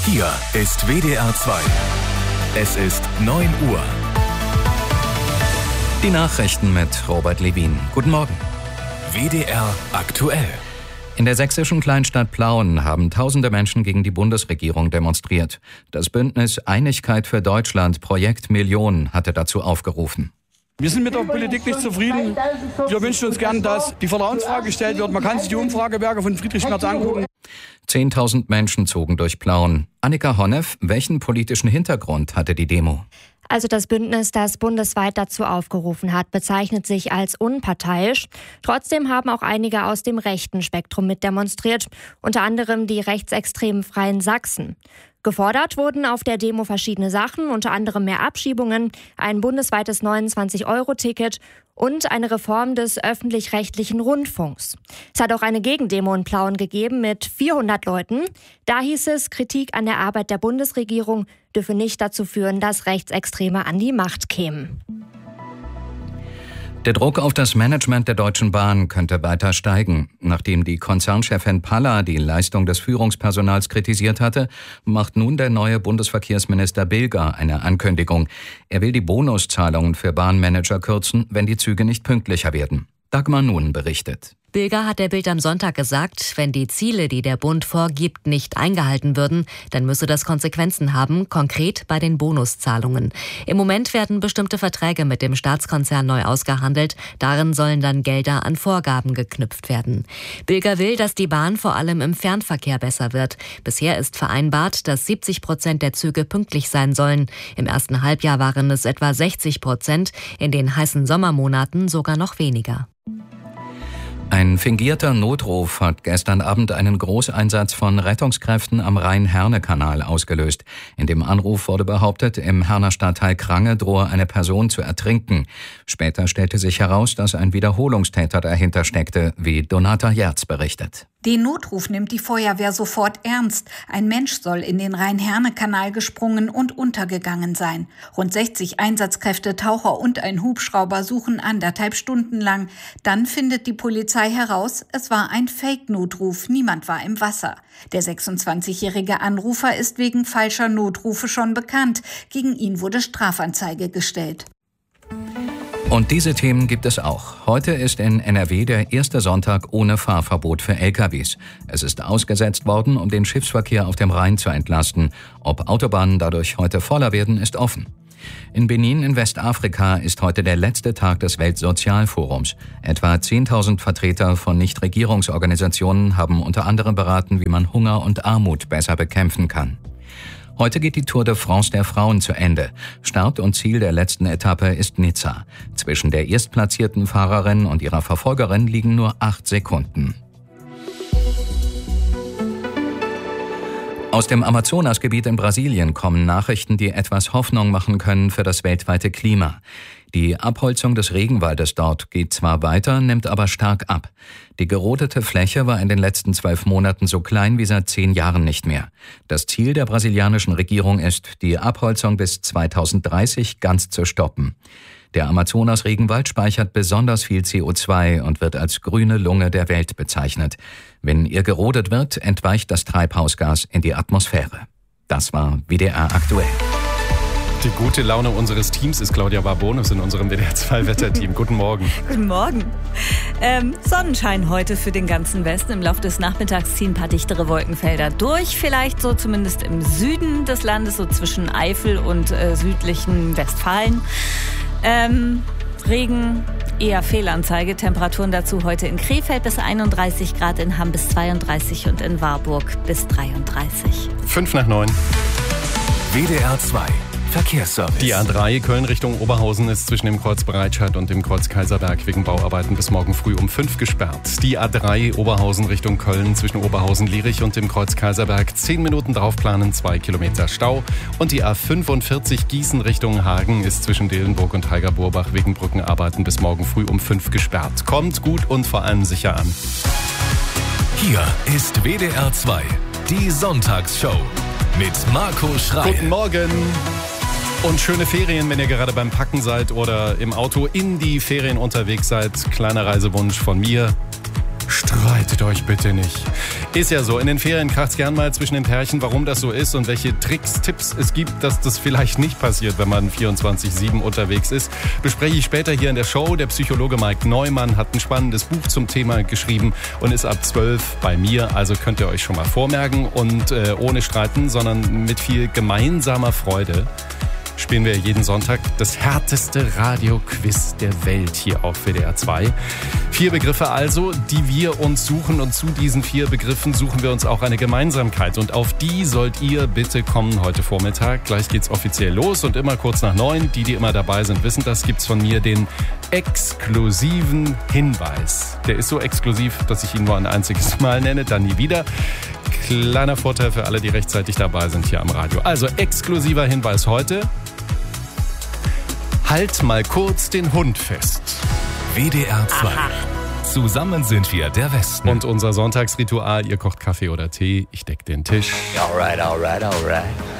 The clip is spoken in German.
Hier ist WDR 2. Es ist 9 Uhr. Die Nachrichten mit Robert Levin. Guten Morgen. WDR aktuell. In der sächsischen Kleinstadt Plauen haben tausende Menschen gegen die Bundesregierung demonstriert. Das Bündnis Einigkeit für Deutschland, Projekt Million, hatte dazu aufgerufen. Wir sind mit der Politik nicht zufrieden. Wir wünschen uns gern, dass die Vertrauensfrage gestellt wird. Man kann sich die Umfragewerke von Friedrich Merz angucken. 10.000 Menschen zogen durch Plauen. Annika Honneff, welchen politischen Hintergrund hatte die Demo? Also das Bündnis, das bundesweit dazu aufgerufen hat, bezeichnet sich als unparteiisch. Trotzdem haben auch einige aus dem rechten Spektrum mitdemonstriert, unter anderem die rechtsextremen Freien Sachsen. Gefordert wurden auf der Demo verschiedene Sachen, unter anderem mehr Abschiebungen, ein bundesweites 29-Euro-Ticket und eine Reform des öffentlich-rechtlichen Rundfunks. Es hat auch eine Gegendemo in Plauen gegeben mit 400 Leuten. Da hieß es, Kritik an der Arbeit der Bundesregierung dürfe nicht dazu führen, dass Rechtsextreme an die Macht kämen. Der Druck auf das Management der Deutschen Bahn könnte weiter steigen. Nachdem die Konzernchefin Palla die Leistung des Führungspersonals kritisiert hatte, macht nun der neue Bundesverkehrsminister Bilger eine Ankündigung. Er will die Bonuszahlungen für Bahnmanager kürzen, wenn die Züge nicht pünktlicher werden. Dagmar Nuhn berichtet. Bilger hat der Bild am Sonntag gesagt, wenn die Ziele, die der Bund vorgibt, nicht eingehalten würden, dann müsse das Konsequenzen haben, konkret bei den Bonuszahlungen. Im Moment werden bestimmte Verträge mit dem Staatskonzern neu ausgehandelt. Darin sollen dann Gelder an Vorgaben geknüpft werden. Bilger will, dass die Bahn vor allem im Fernverkehr besser wird. Bisher ist vereinbart, dass 70% der Züge pünktlich sein sollen. Im ersten Halbjahr waren es etwa 60%, in den heißen Sommermonaten sogar noch weniger. Ein fingierter Notruf hat gestern Abend einen Großeinsatz von Rettungskräften am Rhein-Herne-Kanal ausgelöst. In dem Anruf wurde behauptet, im Herner Stadtteil Krange drohe eine Person zu ertrinken. Später stellte sich heraus, dass ein Wiederholungstäter dahinter steckte, wie Donata Jerz berichtet. Den Notruf nimmt die Feuerwehr sofort ernst. Ein Mensch soll in den Rhein-Herne-Kanal gesprungen und untergegangen sein. Rund 60 Einsatzkräfte, Taucher und ein Hubschrauber suchen 1,5 Stunden lang. Dann findet die Polizei heraus, es war ein Fake-Notruf. Niemand war im Wasser. Der 26-jährige Anrufer ist wegen falscher Notrufe schon bekannt. Gegen ihn wurde Strafanzeige gestellt. Und diese Themen gibt es auch. Heute ist in NRW der erste Sonntag ohne Fahrverbot für LKWs. Es ist ausgesetzt worden, um den Schiffsverkehr auf dem Rhein zu entlasten. Ob Autobahnen dadurch heute voller werden, ist offen. In Benin in Westafrika ist heute der letzte Tag des Weltsozialforums. Etwa 10.000 Vertreter von Nichtregierungsorganisationen haben unter anderem beraten, wie man Hunger und Armut besser bekämpfen kann. Heute geht die Tour de France der Frauen zu Ende. Start und Ziel der letzten Etappe ist Nizza. Zwischen der erstplatzierten Fahrerin und ihrer Verfolgerin liegen nur 8 Sekunden. Aus dem Amazonasgebiet in Brasilien kommen Nachrichten, die etwas Hoffnung machen können für das weltweite Klima. Die Abholzung des Regenwaldes dort geht zwar weiter, nimmt aber stark ab. Die gerodete Fläche war in den letzten 12 Monaten so klein wie seit 10 Jahren nicht mehr. Das Ziel der brasilianischen Regierung ist, die Abholzung bis 2030 ganz zu stoppen. Der Amazonas-Regenwald speichert besonders viel CO2 und wird als grüne Lunge der Welt bezeichnet. Wenn er gerodet wird, entweicht das Treibhausgas in die Atmosphäre. Das war WDR aktuell. Die gute Laune unseres Teams ist Claudia Barbonus in unserem WDR-2-Wetterteam. Guten Morgen. Guten Morgen. Sonnenschein heute für den ganzen Westen. Im Laufe des Nachmittags ziehen ein paar dichtere Wolkenfelder durch. Vielleicht so zumindest im Süden des Landes, so zwischen Eifel und südlichen Westfalen. Regen, eher Fehlanzeige. Temperaturen dazu heute in Krefeld bis 31 Grad, in Hamm bis 32 und in Warburg bis 33. 5 nach 9. WDR 2. Verkehrsservice. Die A3 Köln Richtung Oberhausen ist zwischen dem Kreuz Breitscheid und dem Kreuz Kaiserberg wegen Bauarbeiten bis morgen früh um 5 gesperrt. Die A3 Oberhausen Richtung Köln zwischen Oberhausen-Lierich und dem Kreuz Kaiserberg 10 Minuten draufplanen, 2 Kilometer Stau. Und die A45 Gießen Richtung Hagen ist zwischen Delenburg und Heiger-Burbach wegen Brückenarbeiten bis morgen früh um 5 gesperrt. Kommt gut und vor allem sicher an. Hier ist WDR 2, die Sonntagsshow mit Marco Schreil. Guten Morgen. Und schöne Ferien, wenn ihr gerade beim Packen seid oder im Auto in die Ferien unterwegs seid. Kleiner Reisewunsch von mir. Streitet euch bitte nicht. Ist ja so, in den Ferien kracht's gern mal zwischen den Pärchen, warum das so ist und welche Tricks, Tipps es gibt, dass das vielleicht nicht passiert, wenn man 24/7 unterwegs ist. Bespreche ich später hier in der Show. Der Psychologe Mike Neumann hat ein spannendes Buch zum Thema geschrieben und ist ab 12 bei mir. Also könnt ihr euch schon mal vormerken und ohne Streiten, sondern mit viel gemeinsamer Freude spielen wir jeden Sonntag das härteste Radioquiz der Welt hier auf WDR 2. 4 Begriffe also, die wir uns suchen und zu diesen 4 Begriffen suchen wir uns auch eine Gemeinsamkeit. Und auf die sollt ihr bitte kommen heute Vormittag. Gleich geht's offiziell los und immer kurz nach 9. Die immer dabei sind, wissen das, gibt's von mir den exklusiven Hinweis. Der ist so exklusiv, dass ich ihn nur ein einziges Mal nenne, dann nie wieder. Kleiner Vorteil für alle, die rechtzeitig dabei sind hier am Radio. Also exklusiver Hinweis heute. Halt mal kurz den Hund fest. WDR 2. Aha. Zusammen sind wir der Westen. Und unser Sonntagsritual, ihr kocht Kaffee oder Tee, ich deck den Tisch. Alright.